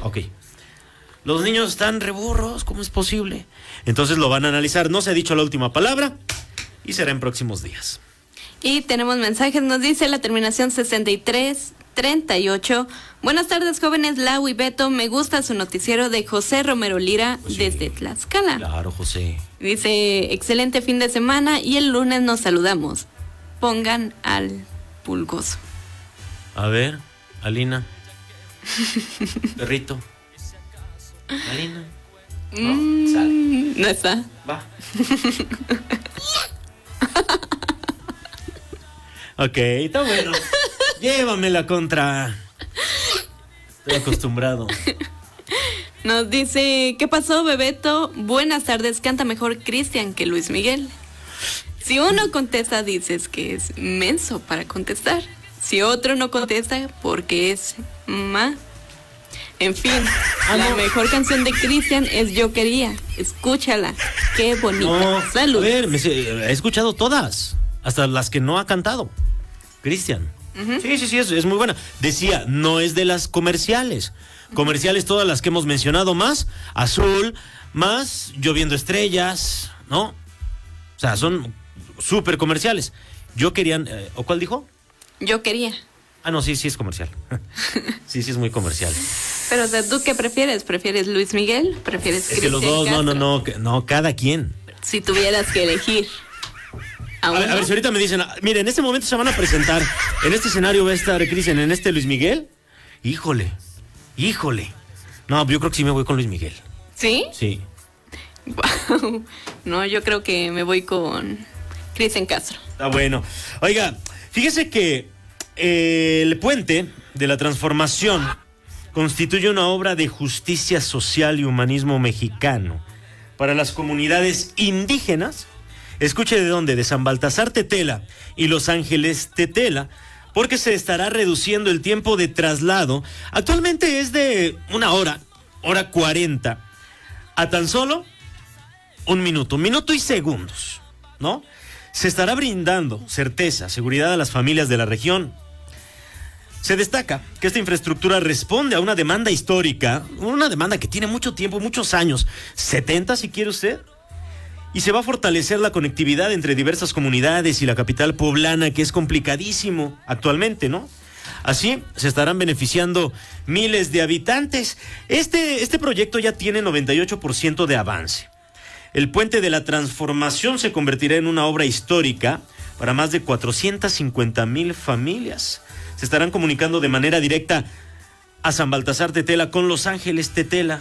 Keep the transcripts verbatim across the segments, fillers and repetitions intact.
Ok. Los niños están reburros, ¿cómo es posible? Entonces lo van a analizar. No se ha dicho la última palabra y será en próximos días. Y tenemos mensajes, nos dice la terminación sesenta y tres treinta y ocho. Buenas tardes, jóvenes, Lau y Beto. Me gusta su noticiero de José Romero Lira sí. desde Tlaxcala. Claro, José. Dice, excelente fin de semana y el lunes nos saludamos. Pongan al pulgoso. A ver, Alina. Perrito. Alina. No, mm, sal. No está. Va. Ok, está bueno. Llévamela contra. Estoy acostumbrado. Nos dice, ¿qué pasó, Bebeto? Buenas tardes, canta mejor Cristian que Luis Miguel. Si uno contesta, dices que es menso para contestar. Si otro no contesta, porque es ma. En fin, ah, la no. mejor canción de Cristian es Yo Quería. Escúchala, qué bonita. No, Salud. A ver, me, he escuchado todas, hasta las que no ha cantado Cristian. Uh-huh. Sí, sí, sí, es, es muy buena. Decía, no es de las comerciales. Comerciales todas las que hemos mencionado, más Azul, más Lloviendo Estrellas, ¿no? O sea, son súper comerciales. Yo quería, eh, ¿o cuál dijo? Yo Quería. Ah, no, sí, sí es comercial. Sí, sí es muy comercial. Pero, o sea, ¿tú qué prefieres? ¿Prefieres Luis Miguel? ¿Prefieres Es que los dos, Castro? no, no, no, no, cada quien. Si tuvieras que elegir. A, a ver, a ver, si ahorita me dicen, mire, en este momento se van a presentar, en este escenario va a estar Cristian, en este Luis Miguel, híjole, híjole. No, yo creo que sí me voy con Luis Miguel. ¿Sí? Sí. Wow. No, yo creo que me voy con Cristian Castro. Está bueno. Oiga, fíjese que eh, el puente de la transformación constituye una obra de justicia social y humanismo mexicano para las comunidades indígenas. Escuche de dónde, de San Baltasar Tetela y Los Ángeles Tetela, porque se estará reduciendo el tiempo de traslado. Actualmente es de una hora, hora cuarenta, a tan solo un minuto, minuto y segundos, ¿no? Se estará brindando certeza, seguridad a las familias de la región. Se destaca que esta infraestructura responde a una demanda histórica, una demanda que tiene mucho tiempo, muchos años, setenta si quiere usted, y se va a fortalecer la conectividad entre diversas comunidades y la capital poblana, que es complicadísimo actualmente, ¿no? Así se estarán beneficiando miles de habitantes. Este, este proyecto ya tiene noventa y ocho por ciento de avance. El puente de la transformación se convertirá en una obra histórica para más de cuatrocientas cincuenta mil familias. Se estarán comunicando de manera directa a San Baltasar Tetela con Los Ángeles Tetela,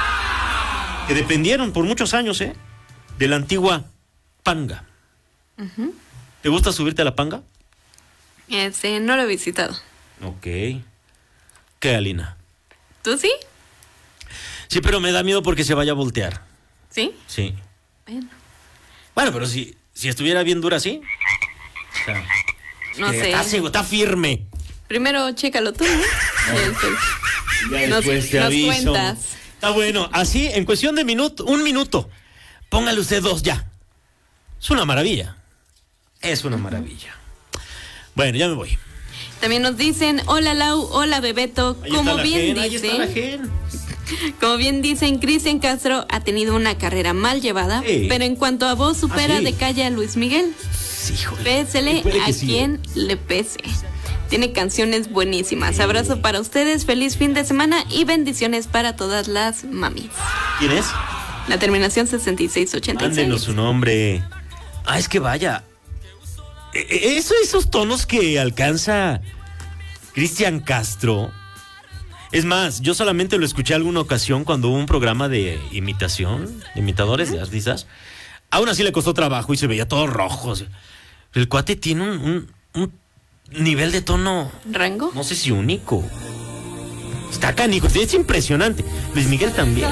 que dependieron por muchos años, ¿eh? de la antigua Panga. Uh-huh. ¿Te gusta subirte a la Panga? Este, no lo he visitado. Ok. ¿Qué, Alina? ¿Tú sí? Sí, pero me da miedo porque se vaya a voltear. ¿Sí? Sí. Bueno. Bueno, pero si, si estuviera bien dura, ¿sí? O sea, no sé. Está, ciego, está firme. Primero, chécalo tú, ¿no? Ya después nos, te nos aviso. Cuentas. Está bueno. Así, en cuestión de minuto, un minuto. Póngale usted dos ya. Es una maravilla. Es una maravilla. Bueno, ya me voy. También nos dicen, hola Lau, hola Bebeto. Ahí como bien gen, dicen, ahí está la gen. Como bien dicen, Cristian Castro ha tenido una carrera mal llevada, sí. pero en cuanto a voz supera ah, sí. de calle a Luis Miguel. Sí, híjole. Pésele a sí. quien le pese. Tiene canciones buenísimas. Sí. Abrazo para ustedes, feliz fin de semana y bendiciones para todas las mamis. ¿Quién es? La terminación sesenta y seis ochenta y seis. Mándenos su nombre. Ah, es que vaya. Eso, esos tonos que alcanza Cristian Castro. Es más, yo solamente lo escuché alguna ocasión cuando hubo un programa de imitación, de imitadores ¿Eh? de artistas. Aún así le costó trabajo y se veía todo rojo. El cuate tiene un, un, un nivel de tono... ¿Rango? No sé si único. Está canijo, es impresionante. Luis Miguel también.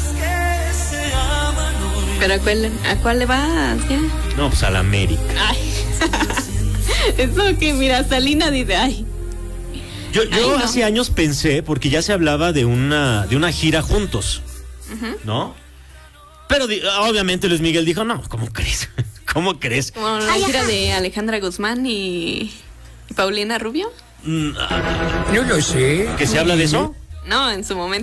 ¿Pero a cuál, a cuál le vas ya? No, pues a la América. Ay. Eso que, mira, Salina dice, ay. Yo, yo ay, no. hace años pensé, porque ya se hablaba de una, de una gira juntos, uh-huh. ¿no? Pero obviamente Luis Miguel dijo, no, ¿cómo crees? ¿Cómo crees? Como la ay, gira ajá. de Alejandra Guzmán y, y Paulina Rubio. Mm, no lo sé. ¿Que se habla de eso? No, en su momento.